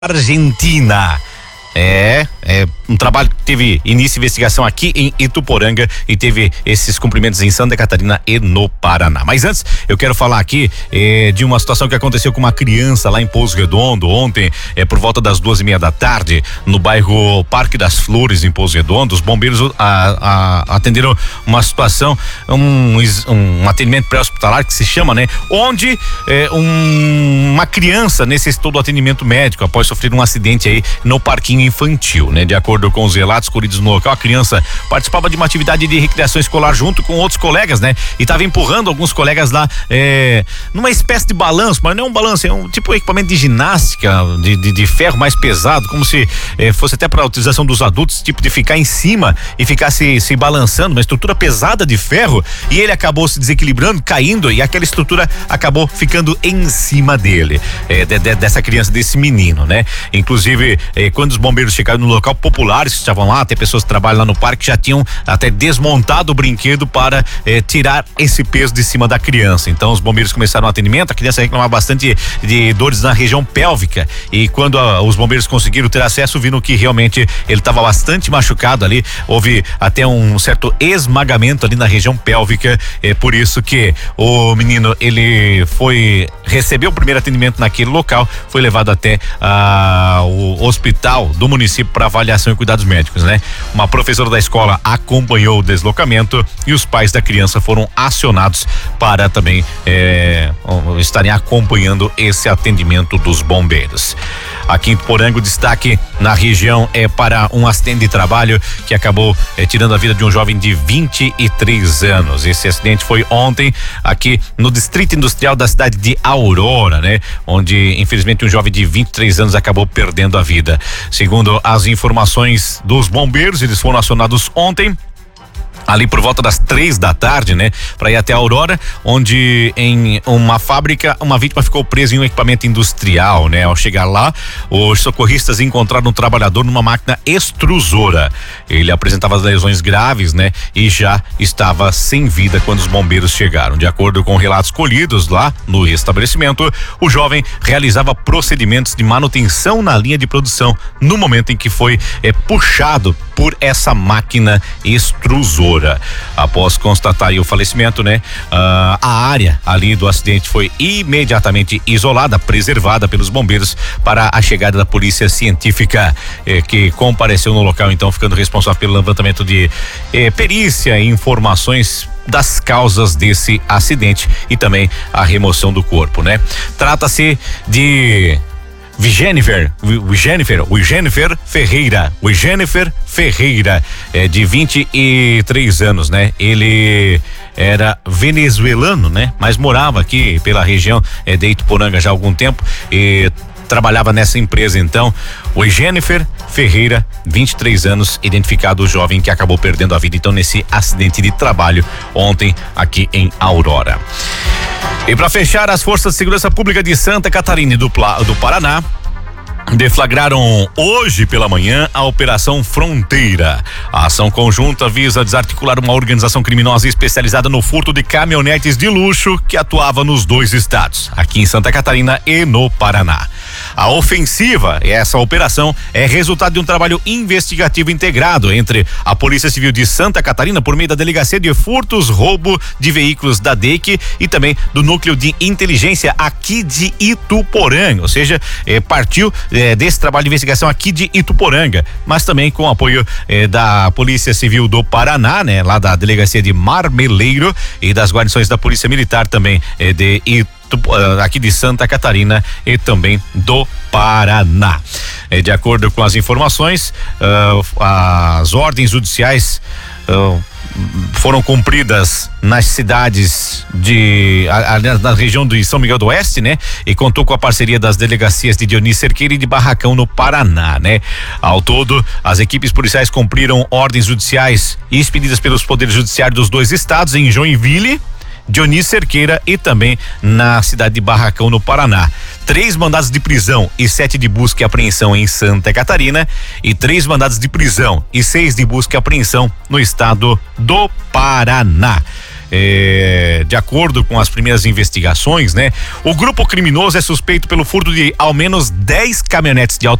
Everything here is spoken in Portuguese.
Argentina. É um trabalho que teve início de investigação aqui em Ituporanga e teve esses cumprimentos em Santa Catarina e no Paraná. Mas antes, eu quero falar aqui de uma situação que aconteceu com uma criança lá em Pouso Redondo ontem, por volta das 2:30 da tarde, no bairro Parque das Flores, em Pouso Redondo. Os bombeiros atenderam uma situação, um atendimento pré-hospitalar que se chama, né? Onde uma criança necessitou do atendimento médico após sofrer um acidente aí no parquinho infantil, né? De acordo com os relatos colhidos no local, a criança participava de uma atividade de recreação escolar junto com outros colegas, né? E estava empurrando alguns colegas lá numa espécie de balanço, mas não é um balanço, é um tipo de equipamento de ginástica de ferro mais pesado, como se fosse até para a utilização dos adultos, tipo de ficar em cima e ficar se balançando, uma estrutura pesada de ferro, e ele acabou se desequilibrando, caindo, e aquela estrutura acabou ficando em cima dele, dessa criança, desse menino, né? Inclusive, quando os bombeiros chegaram no local, populares que estavam lá, até pessoas que trabalham lá no parque, já tinham até desmontado o brinquedo para tirar esse peso de cima da criança. Então os bombeiros começaram o atendimento, a criança reclamava bastante de dores na região pélvica, e quando os bombeiros conseguiram ter acesso, viram que realmente ele estava bastante machucado ali, houve até um certo esmagamento ali na região pélvica, por isso que o menino, ele recebeu o primeiro atendimento naquele local, foi levado até o hospital do município para avaliação e cuidados médicos, né? Uma professora da escola acompanhou o deslocamento e os pais da criança foram acionados para também estarem acompanhando esse atendimento dos bombeiros. Aqui em Ituporanga, o destaque na região é para um acidente de trabalho que acabou tirando a vida de um jovem de 23 anos. Esse acidente foi ontem aqui no Distrito Industrial da cidade de Aurora, né? Onde infelizmente um jovem de 23 anos acabou perdendo a vida. Segundo as informações dos bombeiros, eles foram acionados ontem, ali por volta das 3 da tarde, né? Para ir até a Aurora, onde em uma fábrica, uma vítima ficou presa em um equipamento industrial, né? Ao chegar lá, os socorristas encontraram um trabalhador numa máquina extrusora. Ele apresentava as lesões graves, né? E já estava sem vida quando os bombeiros chegaram. De acordo com relatos colhidos lá no estabelecimento, o jovem realizava procedimentos de manutenção na linha de produção no momento em que foi puxado por essa máquina extrusora. Após constatar o falecimento, né? A área ali do acidente foi imediatamente isolada, preservada pelos bombeiros para a chegada da polícia científica, que compareceu no local, então ficando responsável pelo levantamento de perícia e informações das causas desse acidente e também a remoção do corpo, né? Trata-se de Jennifer Ferreira, de 23 anos, né? Ele era venezuelano, né? Mas morava aqui pela região de Ituporanga já há algum tempo e trabalhava nessa empresa. Então, o Jennifer Ferreira, 23 anos, identificado o jovem que acabou perdendo a vida, então, nesse acidente de trabalho ontem aqui em Aurora. E para fechar, as forças de segurança pública de Santa Catarina e do Paraná deflagraram hoje pela manhã a Operação Fronteira. A ação conjunta visa desarticular uma organização criminosa especializada no furto de caminhonetes de luxo que atuava nos dois estados, aqui em Santa Catarina e no Paraná. A ofensiva, essa operação, é resultado de um trabalho investigativo integrado entre a Polícia Civil de Santa Catarina por meio da Delegacia de Furtos, Roubo de Veículos da DEIC e também do Núcleo de Inteligência aqui de Ituporanga, ou seja, partiu desse trabalho de investigação aqui de Ituporanga, mas também com o apoio da Polícia Civil do Paraná, né? Lá da Delegacia de Marmeleiro e das guarnições da Polícia Militar também aqui de Santa Catarina e também do Paraná. De acordo com as informações, as ordens judiciais foram cumpridas nas cidades na região de São Miguel do Oeste, né? E contou com a parceria das delegacias de Dionísio Cerqueira e de Barracão, no Paraná, né? Ao todo, as equipes policiais cumpriram ordens judiciais expedidas pelos poderes judiciários dos dois estados, em Joinville, Dionísio Cerqueira e também na cidade de Barracão, no Paraná. 3 mandados de prisão e 7 de busca e apreensão em Santa Catarina e 3 mandados de prisão e 6 de busca e apreensão no estado do Paraná. de acordo com as primeiras investigações, né? O grupo criminoso é suspeito pelo furto de ao menos 10 caminhonetes de alta